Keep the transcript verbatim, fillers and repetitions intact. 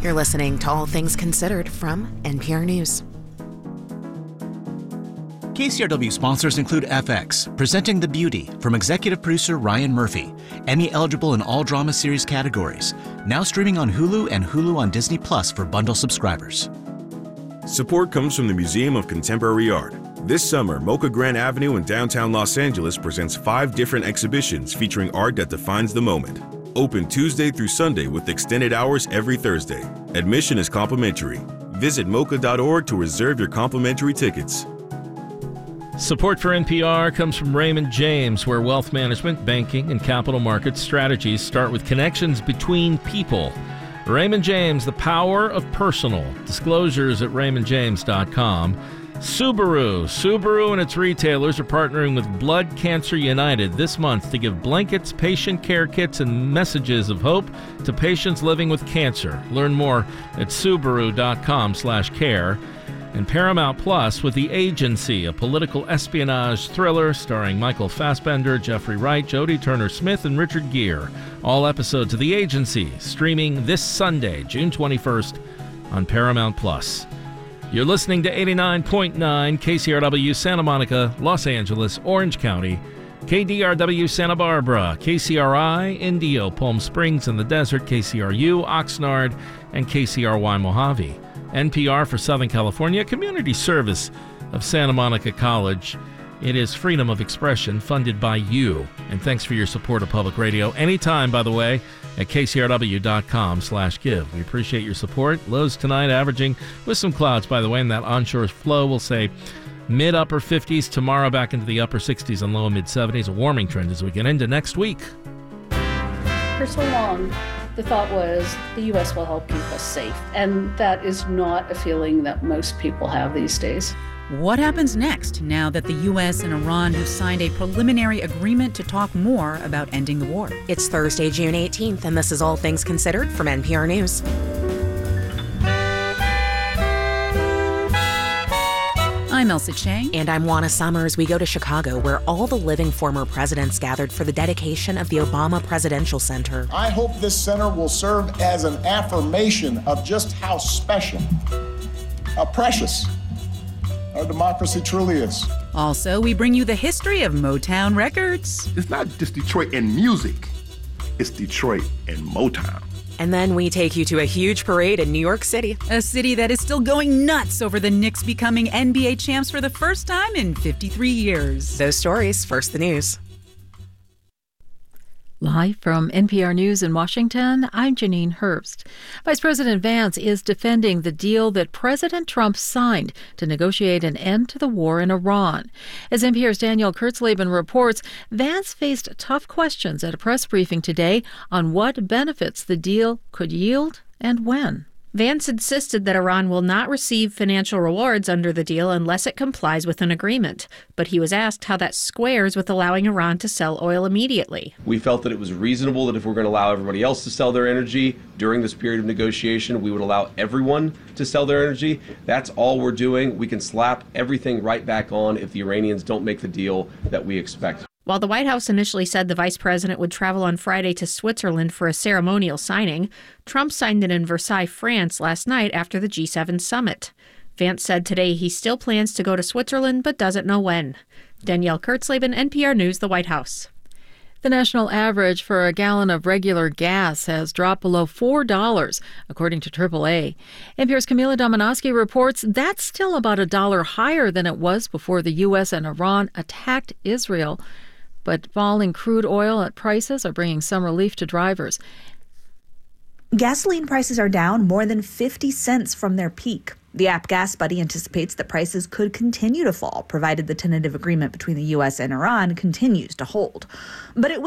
You're listening to All Things Considered from N P R News. K C R W sponsors include F X, presenting The Beauty from executive producer Ryan Murphy, Emmy-eligible in all drama series categories. Now streaming on Hulu and Hulu on Disney Plus for bundle subscribers. Support comes from the Museum of Contemporary Art. This summer, Mocha Grand Avenue in downtown Los Angeles presents five different exhibitions featuring art that defines the moment. Open Tuesday through Sunday with extended hours every Thursday. Admission is complimentary. Visit mocha dot org to reserve your complimentary tickets. Support for N P R comes from Raymond James, where wealth management, banking, and capital markets strategies start with connections between people. Raymond James, the power of personal. Disclosures at raymond james dot com. Subaru. Subaru and its retailers are partnering with Blood Cancer United this month to give blankets, patient care kits, and messages of hope to patients living with cancer. Learn more at subaru dot com slash care. And Paramount Plus with The Agency, a political espionage thriller starring Michael Fassbender, Jeffrey Wright, Jodie Turner-Smith, and Richard Gere. All episodes of The Agency streaming this Sunday, June twenty-first on Paramount Plus. You're listening to eighty-nine point nine K C R W Santa Monica, Los Angeles, Orange County, K D R W Santa Barbara, K C R I Indio, Palm Springs in the Desert, K C R U Oxnard, and K C R Y Mojave. N P R for Southern California, community service of Santa Monica College. It is freedom of expression funded by you. And thanks for your support of public radio. Anytime, by the way, at k c r w dot com slash give. We appreciate your support. Lows tonight averaging with some clouds, by the way, and that onshore flow will say mid-upper fifties. Tomorrow back into the upper sixties and low mid seventies. A warming trend as we get into next week. For so long, the thought was the U S will help keep us safe. And that is not a feeling that most people have these days. What happens next now that the U S and Iran have signed a preliminary agreement to talk more about ending the war? It's Thursday, June eighteenth, and this is All Things Considered from N P R News. I'm Elsa Chang. And I'm Juana Summers. We go to Chicago, where all the living former presidents gathered for the dedication of the Obama Presidential Center. I hope this center will serve as an affirmation of just how special, how precious our democracy truly is. Also, we bring you the history of Motown Records. It's not just Detroit and music, it's Detroit and Motown. And then we take you to a huge parade in New York City. A city that is still going nuts over the Knicks becoming N B A champs for the first time in fifty-three years. Those stories, first the news. Live from N P R News in Washington, I'm Janine Herbst. Vice President Vance is defending the deal that President Trump signed to negotiate an end to the war in Iran. As N P R's Danielle Kurtzleben reports, Vance faced tough questions at a press briefing today on what benefits the deal could yield and when. Vance insisted that Iran will not receive financial rewards under the deal unless it complies with an agreement. But he was asked how that squares with allowing Iran to sell oil immediately. We felt that it was reasonable that if we're going to allow everybody else to sell their energy during this period of negotiation, we would allow everyone to sell their energy. That's all we're doing. We can slap everything right back on if the Iranians don't make the deal that we expect. While the White House initially said the vice president would travel on Friday to Switzerland for a ceremonial signing, Trump signed it in Versailles, France last night after the G seven summit. Vance said today he still plans to go to Switzerland but doesn't know when. Danielle Kurtzleben, N P R News, the White House. The national average for a gallon of regular gas has dropped below four dollars, according to triple A. N P R's Camila Domonoske reports that's still about a dollar higher than it was before the U S and Iran attacked Israel. But falling crude oil at prices are bringing some relief to drivers. Gasoline prices are down more than fifty cents from their peak. The app GasBuddy anticipates that prices could continue to fall, provided the tentative agreement between the U S and Iran continues to hold. But it